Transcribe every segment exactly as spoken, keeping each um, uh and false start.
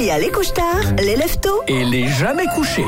Il y a les couche-tard, les lève-tôt Et les jamais couchés.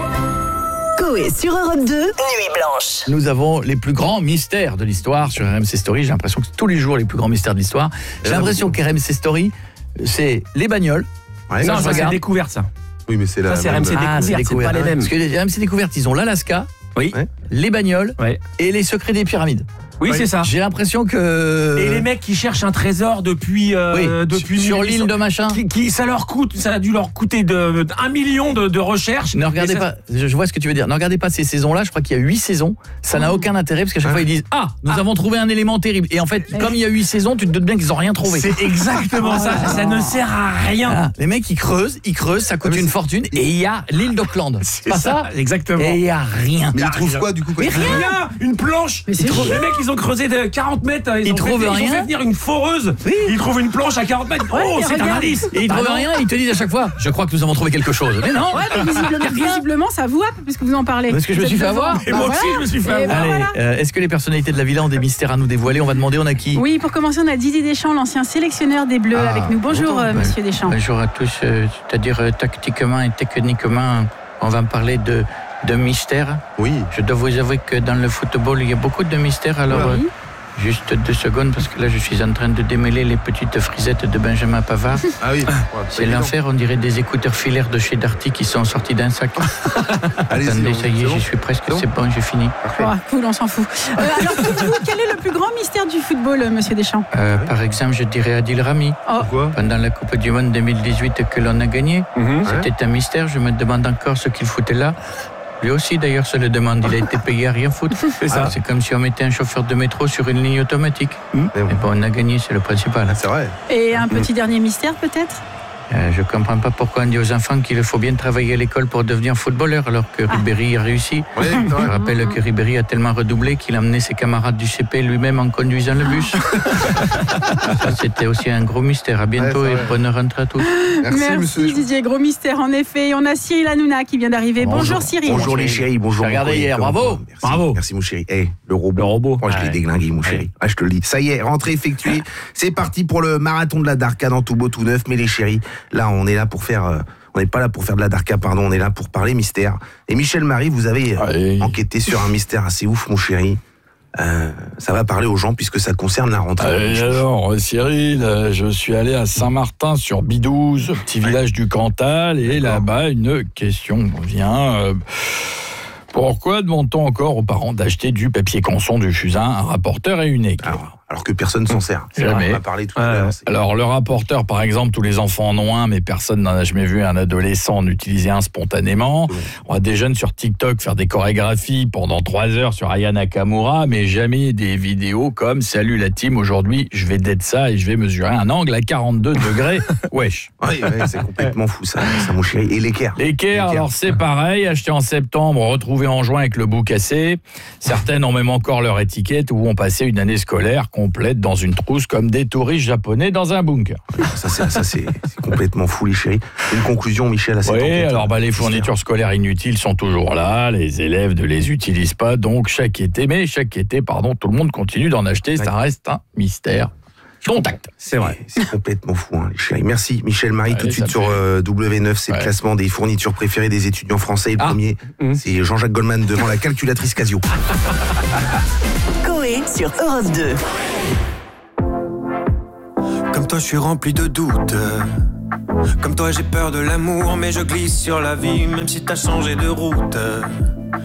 Coé sur Europe deux, Nuit Blanche. Nous avons les plus grands mystères de l'histoire sur R M C Story. J'ai l'impression que tous les jours, les plus grands mystères de l'histoire. J'ai l'impression qu'R M C Story, c'est les bagnoles. Ouais, non, ça, ça, je c'est regarde. découverte, ça. Oui, mais c'est la Ça, c'est même- R M C Ah, c'est découverte, c'est pas les mêmes. Parce que les R M C Découvertes, ils ont l'Alaska, Oui, Ouais. les bagnoles ouais. et les secrets des pyramides. Oui, Ouais. c'est ça. J'ai l'impression que... Et les mecs qui cherchent un trésor depuis euh, Oui, depuis sur mille huit cents, l'île de machin. qui, qui- ça leur coûte, ça a dû leur coûter de, de un million de, de recherches. Ne regardez Et ça- pas, je je vois ce que tu veux dire. Ne regardez pas ces saisons-là, je crois qu'il y a huit saisons. Ça n'a aucun intérêt parce qu'à chaque fois ils disent "Ah, nous avons trouvé un élément terrible." Et en fait, comme il y a huit saisons, tu te doutes bien qu'ils ont rien trouvé. C'est exactement ça. Ça ne sert à rien. Ah, les mecs ils creusent, ils creusent, ça coûte Ah, mais une c'est- fortune et il y a l'île d'Auckland. C'est pas ça, Exactement. Et il y a rien. Mais ils trouvent quoi du coup quoi Mais rien, une planche. Mais c'est Ils trouvent- chiant. les mecs, ils ont creusé de quarante mètres. Ils, Ils ont trouvent fait, Ils rien. ont fait venir une foreuse. Oui. Ils trouvent une planche à quarante mètres. Ouais, oh, mais c'est un regarde. indice. Et ils Bah trouvent non. rien, et ils te disent à chaque fois "Je crois que nous avons trouvé quelque chose." Mais non. Ouais, mais visiblement, visiblement, ça vous happe puisque vous en parlez. Parce que je me Vous suis êtes fait devant. avoir. Et Bah moi aussi, voilà. je me suis fait Et avoir. bah Allez, voilà. euh, est-ce que les personnalités de la villa ont des mystères à nous dévoiler? On va demander, on a qui? Oui, pour commencer, on a Didier Deschamps, l'ancien sélectionneur des Bleus, Ah, avec nous. Bonjour, bonjour. euh, monsieur Deschamps. Bonjour à tous, euh, c'est-à-dire euh, tactiquement et techniquement, on va parler de, de mystères. Oui. Je dois vous avouer que dans le football, il y a beaucoup de mystères. Alors, Ouais. euh, juste deux secondes, parce que là, je suis en train de démêler les petites frisettes de Benjamin Pavard. Ah oui. C'est l'enfer, on dirait des écouteurs filaires de chez Darty qui sont sortis d'un sac. Allez, Attendez, ça y est, c'est bon. j'y suis presque, C'est bon c'est bon, j'ai fini. Parfait. Oh, cool, on s'en fout. Euh, alors, pour vous, quel est le plus grand mystère du football, euh, monsieur Deschamps? Euh, par exemple, je dirais Adil Rami, Pourquoi pendant la Coupe du Monde deux mille dix-huit que l'on a gagnée. Mhm. C'était un mystère, je me demande encore ce qu'il foutait là. Lui aussi d'ailleurs se le demande, il a été payé à rien foutre. C'est ça. Ah, c'est comme si on mettait un chauffeur de métro sur une ligne automatique. Mais Mais bon. bon, on a gagné, c'est le principal. Ah, c'est vrai. Et un petit dernier mystère, peut-être? Euh, je comprends pas pourquoi on dit aux enfants qu'il faut bien travailler à l'école pour devenir footballeur alors que Ribéry a réussi. Oui, c'est Je vrai. rappelle que Ribéry a tellement redoublé qu'il a emmené ses camarades du C P lui-même en conduisant le bus. Ça, c'était aussi un gros mystère. À bientôt Ouais, c'est et vrai. bonne rentrée à tous. Merci, monsieur Deschamps. Didier, gros mystère en effet. Et on a Cyril Hanouna qui vient d'arriver. Bonjour, Cyril. Bonjour les chéris, bonjour. J'ai regardé mon hier, Comment bravo. ça va Merci. Bravo. Merci mon chéri. Eh, le robot. Le robot. Moi, je l'ai Ouais. déglingué, mon chéri. Ah, je te le dis. Ça y est, rentrée effectuée. C'est parti pour le marathon de la Darka dans tout beau, tout neuf. Mais les chéris, là, on est là pour faire. euh, on n'est pas là pour faire de la Darka, pardon. On est là pour parler mystère. Et Michel Marie, vous avez euh, Allez. enquêté sur un mystère assez ouf, mon chéri. Euh, ça va parler aux gens puisque ça concerne la rentrée. Et alors, Cyril, euh, je suis allé à Saint-Martin-sur-Bidouze, petit village du Cantal, et là-bas, une question vient. euh, pourquoi demande-t-on encore aux parents d'acheter du papier canson, du fusain, un rapporteur et une équipe? Alors, alors que personne ne s'en sert. C'est Jamais. vrai, on en a parlé tout à Ouais. l'heure. C'est- Alors, le rapporteur, par exemple, tous les enfants en ont un, mais personne n'en a jamais vu un adolescent en utiliser un spontanément. On voit des jeunes sur TikTok faire des chorégraphies pendant trois heures sur Aya Nakamura, mais jamais des vidéos comme « Salut la team, aujourd'hui, je vais d'être ça et je vais mesurer un angle à quarante-deux degrés. » Wesh. Oui, ouais, c'est complètement fou ça, ça mon chéri. Et l'équerre. L'équerre, alors c'est pareil, acheté en septembre, retrouvé en juin avec le bout cassé. Certaines ont même encore leur étiquette ou ont passé une année scolaire complète dans une trousse comme des touristes japonais dans un bunker. Ça, c'est, ça c'est, c'est complètement fou, les chéris. Une conclusion, Michel, à cette Oui, enquête. alors bah, les fournitures scolaires inutiles sont toujours là, les élèves ne les utilisent pas, donc chaque été, mais chaque été, pardon, tout le monde continue d'en acheter, ça reste un mystère. Contact. C'est vrai. C'est complètement fou, hein, les chéris. Merci, Michel Marie. Allez, tout de suite ça sur fait- euh, W neuf, c'est Ouais. le classement des fournitures préférées des étudiants français. Et le Ah. premier, Mmh. c'est Jean-Jacques Goldman devant la calculatrice Casio. Coé sur Europe deux. Comme toi, je suis rempli de doutes. Comme toi, j'ai peur de l'amour, mais je glisse sur la vie, même si t'as changé de route.